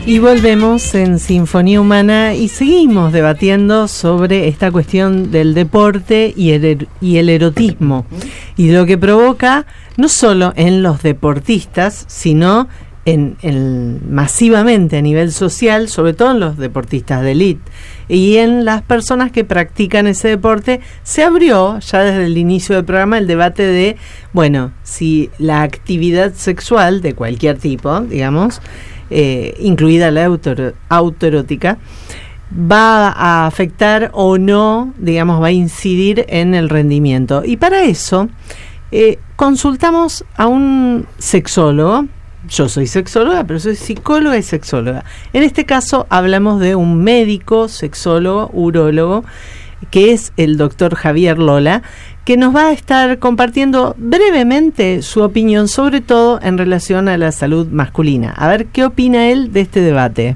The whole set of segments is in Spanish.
Y volvemos en Sinfonía Humana y seguimos debatiendo sobre esta cuestión del deporte y el erotismo y lo que provoca no solo en los deportistas, sino masivamente a nivel social, sobre todo en los deportistas de élite y en las personas que practican ese deporte. Se abrió ya desde el inicio del programa el debate de, bueno, si la actividad sexual de cualquier tipo, digamos, incluida la autoerótica, va a afectar o no, digamos, va a incidir en el rendimiento. Y para eso consultamos a un sexólogo. Yo soy sexóloga, pero soy psicóloga y sexóloga. En este caso hablamos de un médico, sexólogo, urólogo, que es el doctor Javier Lola, que nos va a estar compartiendo brevemente su opinión, sobre todo en relación a la salud masculina. A ver qué opina él de este debate.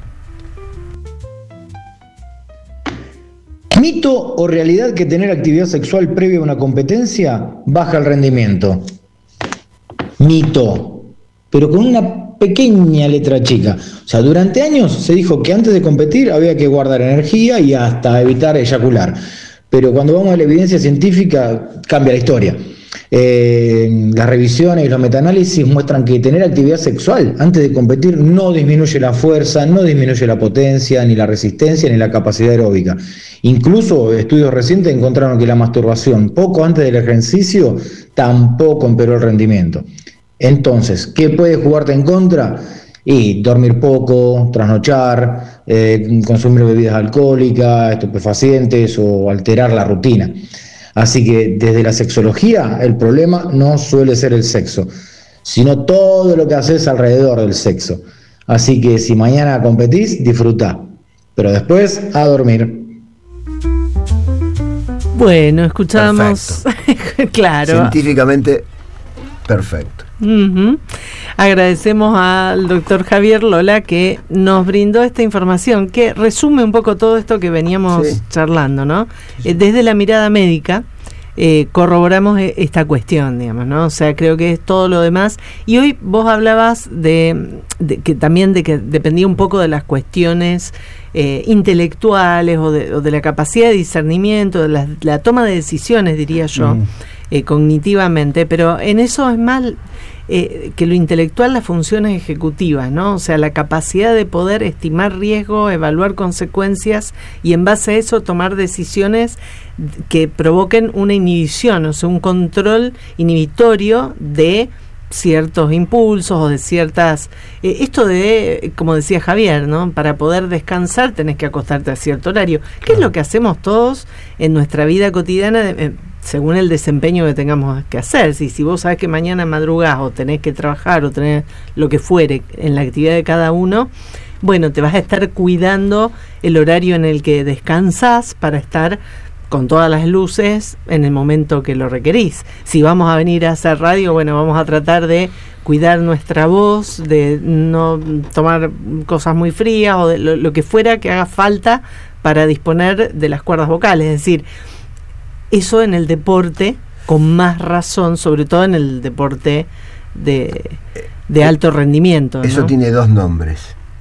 ¿Mito o realidad que tener actividad sexual previa a una competencia baja el rendimiento? Mito, pero con una pequeña letra chica. O sea, durante años se dijo que antes de competir había que guardar energía y hasta evitar eyacular. Pero cuando vamos a la evidencia científica, cambia la historia. Las revisiones y los metaanálisis muestran que tener actividad sexual antes de competir no disminuye la fuerza, no disminuye la potencia, ni la resistencia, ni la capacidad aeróbica. Incluso estudios recientes encontraron que la masturbación poco antes del ejercicio tampoco empeoró el rendimiento. Entonces, ¿qué puede jugarte en contra? Y dormir poco, trasnochar, consumir bebidas alcohólicas, estupefacientes o alterar la rutina. Así que desde la sexología el problema no suele ser el sexo, sino todo lo que haces alrededor del sexo. Así que si mañana competís, disfrutá, pero después a dormir. Bueno, escuchamos. Claro. Científicamente perfecto. Uh-huh. Agradecemos al doctor Javier Lola que nos brindó esta información que resume un poco todo esto que veníamos charlando, ¿no? Desde la mirada médica corroboramos esta cuestión, digamos, ¿no? O sea, creo que es todo lo demás. Y hoy vos hablabas de que también de que dependía un poco de las cuestiones intelectuales o de la capacidad de discernimiento, de la toma de decisiones, diría yo, cognitivamente, pero en eso es más que lo intelectual, las funciones ejecutivas, ¿no? O sea, la capacidad de poder estimar riesgo, evaluar consecuencias y en base a eso tomar decisiones que provoquen una inhibición, o sea, un control inhibitorio de ciertos impulsos o de ciertas... esto de, como decía Javier, ¿no? Para poder descansar tenés que acostarte a cierto horario. ¿Qué es lo que hacemos todos en nuestra vida cotidiana según el desempeño que tengamos que hacer? Si vos sabés que mañana madrugás o tenés que trabajar o tenés lo que fuere en la actividad de cada uno, bueno, te vas a estar cuidando el horario en el que descansás para estar con todas las luces en el momento que lo requerís. Si vamos a venir a hacer radio, bueno, vamos a tratar de cuidar nuestra voz, de no tomar cosas muy frías o de lo que fuera que haga falta para disponer de las cuerdas vocales. Es decir, eso en el deporte con más razón, sobre todo en el deporte de alto rendimiento, ¿no? Eso tiene dos nombres: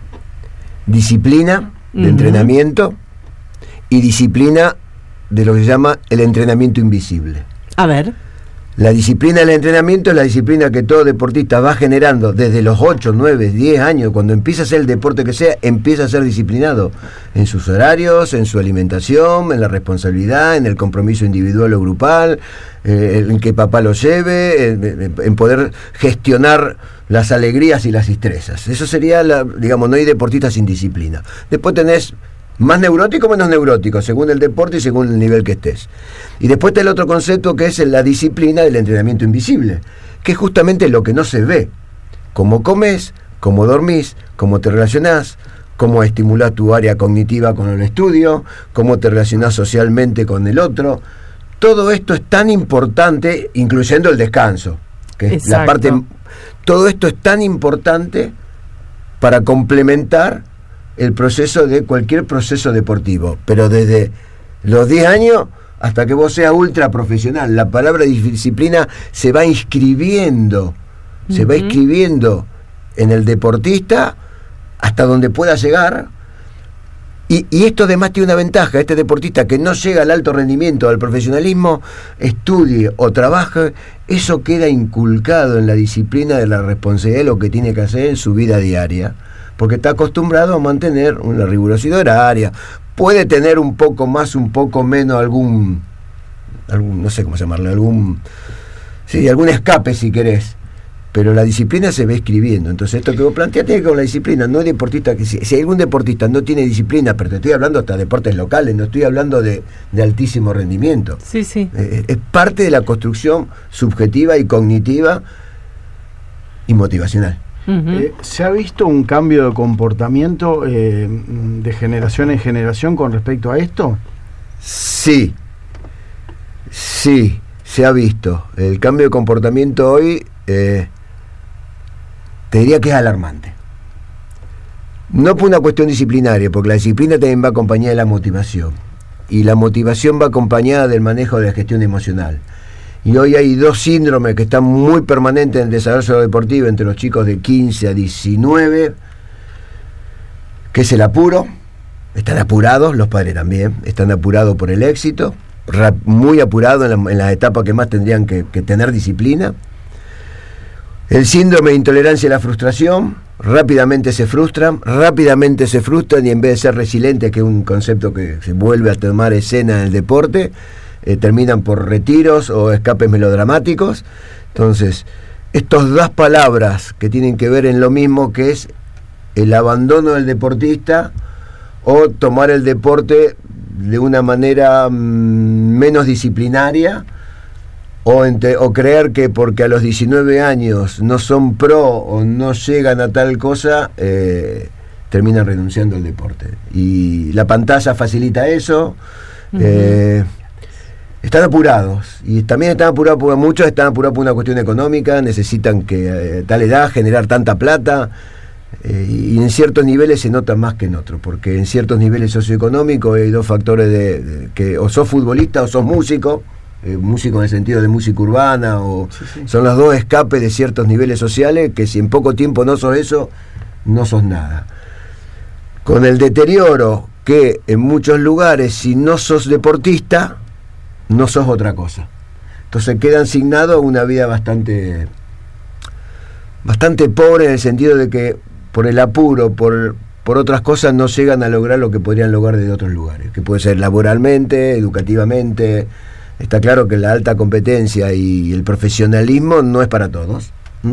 disciplina de entrenamiento y disciplina de lo que se llama el entrenamiento invisible. A ver. La disciplina del entrenamiento es la disciplina que todo deportista va generando desde los 8, 9, 10 años. Cuando empieza a hacer el deporte que sea, empieza a ser disciplinado en sus horarios, en su alimentación, en la responsabilidad, en el compromiso individual o grupal, en que papá lo lleve, en poder gestionar las alegrías y las destrezas. Eso sería, digamos, no hay deportistas sin disciplina. Después tenés más neurótico o menos neurótico, según el deporte y según el nivel que estés. Y después está el otro concepto que es la disciplina del entrenamiento invisible, que es justamente lo que no se ve. Cómo comes, cómo dormís, cómo te relacionás, cómo estimulás tu área cognitiva con el estudio, cómo te relacionás socialmente con el otro. Todo esto es tan importante, incluyendo el descanso, que es la parte. Todo esto es tan importante para complementar el proceso de cualquier proceso deportivo, pero desde los 10 años hasta que vos seas ultra profesional. La palabra disciplina se va inscribiendo en el deportista hasta donde pueda llegar. Y esto además tiene una ventaja: este deportista que no llega al alto rendimiento, al profesionalismo, estudie o trabaje, eso queda inculcado en la disciplina de la responsabilidad de lo que tiene que hacer en su vida diaria, porque está acostumbrado a mantener una rigurosidad horaria. Puede tener un poco más, un poco menos algún no sé cómo llamarlo, algún escape si querés, pero la disciplina se ve escribiendo. Entonces esto que vos planteás tiene que ver con la disciplina. No hay deportista que si algún deportista no tiene disciplina, pero te estoy hablando hasta de deportes locales, no estoy hablando de altísimo rendimiento. Sí. Es parte de la construcción subjetiva y cognitiva y motivacional. ¿Se ha visto un cambio de comportamiento de generación en generación con respecto a esto? Sí, se ha visto. El cambio de comportamiento hoy, te diría que es alarmante. No por una cuestión disciplinaria, porque la disciplina también va acompañada de la motivación. Y la motivación va acompañada del manejo de la gestión emocional. Y hoy hay dos síndromes que están muy permanentes en el desarrollo deportivo entre los chicos de 15 a 19, que es el apuro. Están apurados, los padres también, están apurados por el éxito, muy apurados en las etapas que más tendrían que tener disciplina. El síndrome de intolerancia a la frustración, rápidamente se frustran y en vez de ser resilientes, que es un concepto que se vuelve a tomar escena en el deporte, terminan por retiros o escapes melodramáticos. Entonces, estas dos palabras que tienen que ver en lo mismo, que es el abandono del deportista o tomar el deporte de una manera menos disciplinaria, o creer que porque a los 19 años no son pro o no llegan a tal cosa, terminan renunciando al deporte. Y la pantalla facilita eso. Están apurados, y también están apurados porque muchos están apurados por una cuestión económica, necesitan que a tal edad generar tanta plata, y en ciertos niveles se nota más que en otros, porque en ciertos niveles socioeconómicos hay dos factores que o sos futbolista o sos músico, músico en el sentido de música urbana, son los dos escapes de ciertos niveles sociales, que si en poco tiempo no sos eso, no sos nada. Con el deterioro que en muchos lugares, si no sos deportista, no sos otra cosa. Entonces quedan asignados a una vida bastante pobre, en el sentido de que por el apuro, por otras cosas, no llegan a lograr lo que podrían lograr desde otros lugares, que puede ser laboralmente, educativamente. Está claro que la alta competencia y el profesionalismo no es para todos,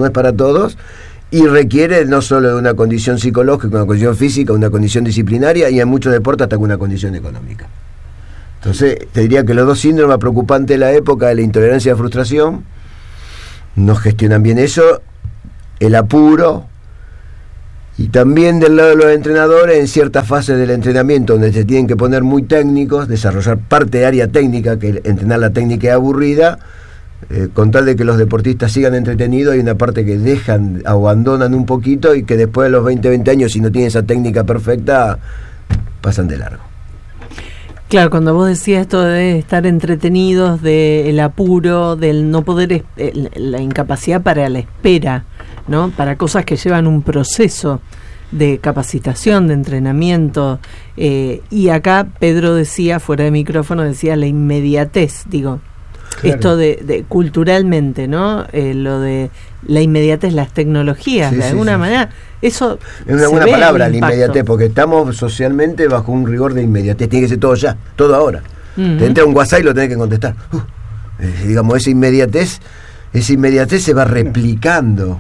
y requiere no solo de una condición psicológica, una condición física, una condición disciplinaria, y en muchos deportes hasta con una condición económica. Entonces, te diría que los dos síndromes preocupantes de la época, de la intolerancia y la frustración, no gestionan bien eso, el apuro, y también del lado de los entrenadores, en ciertas fases del entrenamiento, donde se tienen que poner muy técnicos, desarrollar parte de área técnica, que entrenar la técnica es aburrida, con tal de que los deportistas sigan entretenidos, hay una parte que abandonan un poquito, y que después de los 20 años, si no tienen esa técnica perfecta, pasan de largo. Claro, cuando vos decías esto de estar entretenidos, del apuro, del no poder, la incapacidad para la espera, ¿no? Para cosas que llevan un proceso de capacitación, de entrenamiento, y acá Pedro decía, fuera de micrófono, decía la inmediatez, digo, claro. Esto de culturalmente, ¿no? Lo de la inmediatez, las tecnologías, de alguna manera, eso es una buena palabra, la inmediatez, porque estamos socialmente bajo un rigor de inmediatez, tiene que ser todo ya, todo ahora. Te entra un WhatsApp y lo tenés que contestar. Digamos, esa inmediatez se va replicando,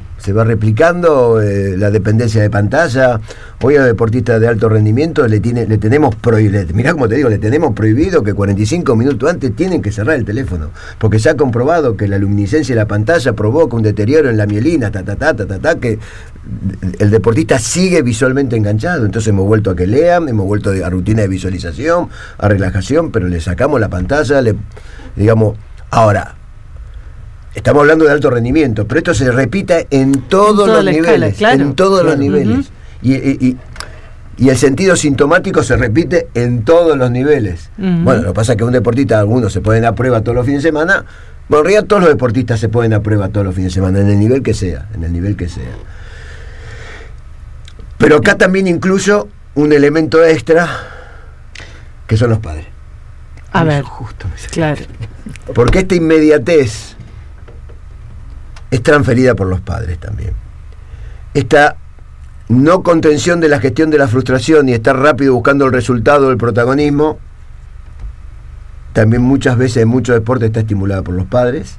la dependencia de pantalla. Hoy a los deportistas de alto rendimiento le tenemos prohibido, mirá como te digo, le tenemos prohibido que 45 minutos antes tienen que cerrar el teléfono, porque se ha comprobado que la luminiscencia de la pantalla provoca un deterioro en la mielina, que el deportista sigue visualmente enganchado. Entonces hemos vuelto a que lean, hemos vuelto a rutina de visualización, a relajación, pero le sacamos la pantalla, digamos, ahora. Estamos hablando de alto rendimiento, pero esto se repite en todos los niveles, claro, en todos los niveles. Y el sentido sintomático se repite en todos los niveles. Bueno, lo que pasa es que un deportista, algunos se ponen a prueba todos los fines de semana. Bueno, en realidad todos los deportistas se ponen a prueba todos los fines de semana, en el nivel que sea, Pero acá también incluyo un elemento extra, que son los padres. A ver, justo claro. Porque esta inmediatez es transferida por los padres también. Esta no contención de la gestión de la frustración y estar rápido buscando el resultado del protagonismo, también muchas veces en muchos deportes está estimulada por los padres.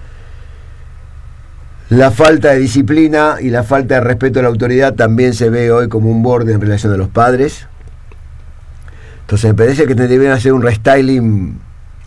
La falta de disciplina y la falta de respeto a la autoridad también se ve hoy como un borde en relación a los padres. Entonces me parece que deberían hacer un restyling,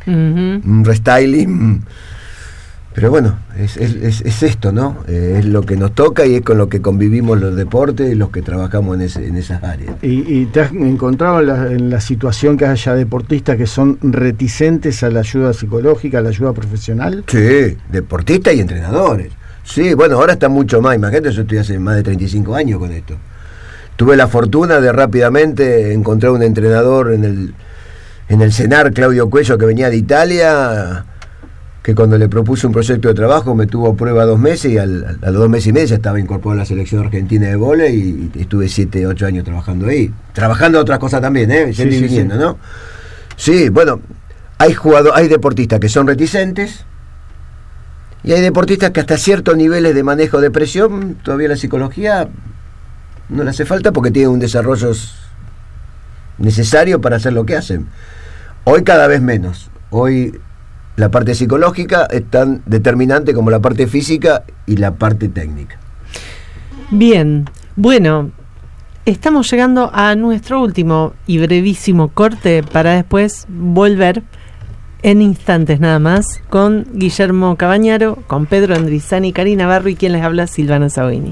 pero bueno, es esto, ¿no? Es lo que nos toca y es con lo que convivimos los deportes y los que trabajamos en esas áreas. ¿Y te has encontrado en la situación que haya deportistas que son reticentes a la ayuda psicológica, a la ayuda profesional? Sí, deportistas y entrenadores. Sí, bueno, ahora está mucho más. Imagínate, yo estoy hace más de 35 años con esto. Tuve la fortuna de rápidamente encontrar un entrenador en el CENAR, Claudio Cuello, que venía de Italia, que cuando le propuse un proyecto de trabajo me tuvo a prueba 2 meses y a los 2 meses y medio ya estaba incorporado a la selección argentina de vóley y estuve 7, 8 años trabajando ahí. Trabajando otras cosas también, yendo y viniendo, ¿no? Sí, bueno, hay deportistas que son reticentes y hay deportistas que hasta ciertos niveles de manejo de presión, todavía la psicología no le hace falta porque tienen un desarrollo necesario para hacer lo que hacen. Hoy cada vez menos. Hoy la parte psicológica es tan determinante como la parte física y la parte técnica. Bien, bueno, estamos llegando a nuestro último y brevísimo corte para después volver en instantes nada más con Guillermo Cabañaro, con Pedro Andrizani, Karina Barro y quien les habla, Silvana Zagoini.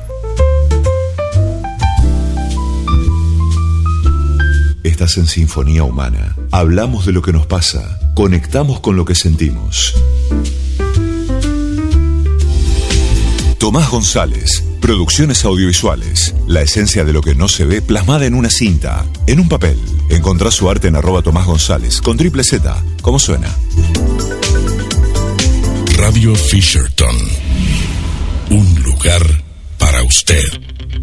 Estás en Sinfonía Humana. Hablamos de lo que nos pasa. Conectamos con lo que sentimos. Tomás González. Producciones audiovisuales. La esencia de lo que no se ve plasmada en una cinta, en un papel. Encontrá su arte en @Tomás González con triple Z. ¿Cómo suena? Radio Fisherton. Un lugar para usted.